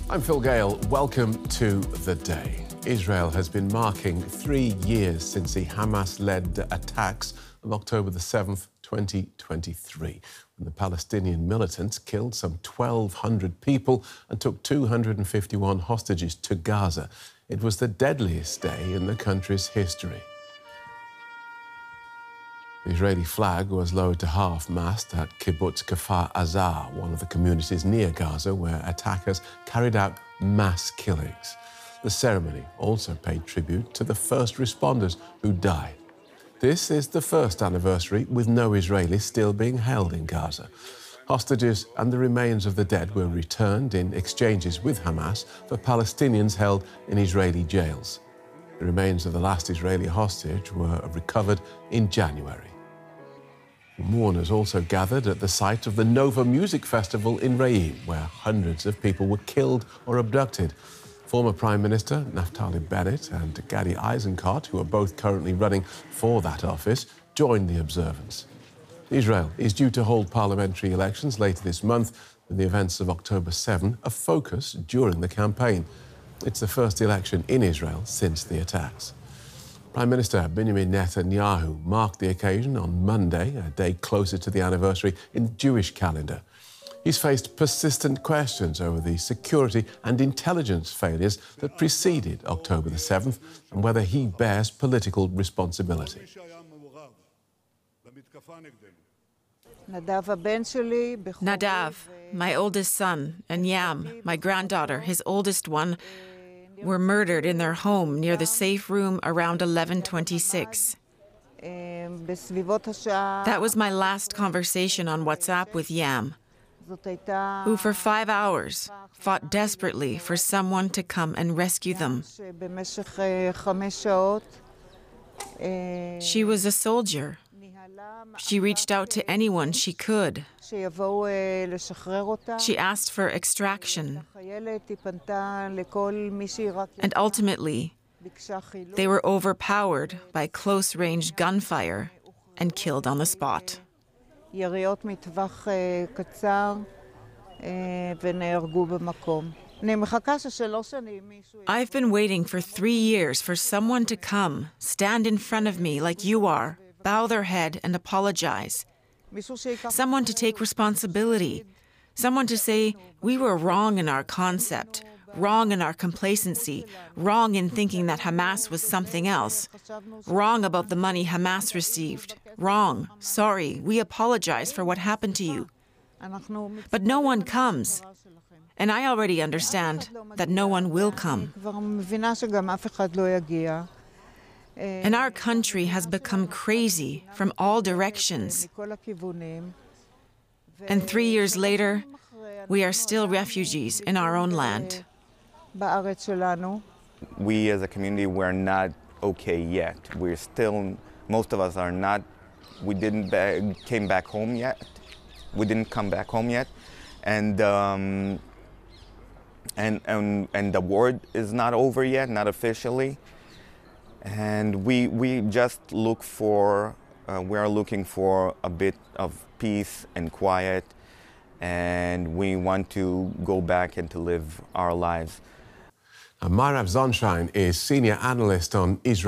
I'm Phil Gale. Welcome to The Day. Israel has been marking 3 years since the Hamas-led attacks of October the 7th, 2023, when the Palestinian militants killed some 1,200 people and took 251 hostages to Gaza. It was the deadliest day in the country's history. The Israeli flag was lowered to half-mast at Kibbutz Kfar Aza, one of the communities near Gaza where attackers carried out mass killings. The ceremony also paid tribute to the first responders who died. This is the first anniversary with no Israelis still being held in Gaza. Hostages and the remains of the dead were returned in exchanges with Hamas for Palestinians held in Israeli jails. The remains of the last Israeli hostage were recovered in January. Mourners also gathered at the site of the Nova Music Festival in Re'im, where hundreds of people were killed or abducted. Former Prime Minister Naftali Bennett and Gadi Eisenkot, who are both currently running for that office, joined the observance. Israel is due to hold parliamentary elections later this month, with the events of October 7 a focus during the campaign. It's the first election in Israel since the attacks. Prime Minister Benjamin Netanyahu marked the occasion on Monday, a day closer to the anniversary in the Jewish calendar. He's faced persistent questions over the security and intelligence failures that preceded October the 7th and whether he bears political responsibility. Nadav, my oldest son, and Yam, my granddaughter, his oldest one, were murdered in their home near the safe room around 11:26. That was my last conversation on WhatsApp with Yam, who for 5 hours fought desperately for someone to come and rescue them. She was a soldier. She reached out to anyone she could. She asked for extraction. And ultimately, they were overpowered by close-range gunfire and killed on the spot. I've been waiting for 3 years for someone to come, stand in front of me like you are, bow their head and apologize. Someone to take responsibility. Someone to say, we were wrong in our concept, wrong in our complacency, wrong in thinking that Hamas was something else, wrong about the money Hamas received, wrong, sorry, we apologize for what happened to you. But no one comes. And I already understand that no one will come. And our country has become crazy from all directions. And 3 years later, we are still refugees in our own land. We as a community, we're not okay yet. We're still, most of us are not, we didn't came back home yet. We didn't come back home yet. And the war is not over yet, not officially. And we just look for, we are looking for a bit of peace and quiet, and we want to go back and to live our lives. Myrav Zonshine is senior analyst on Israel.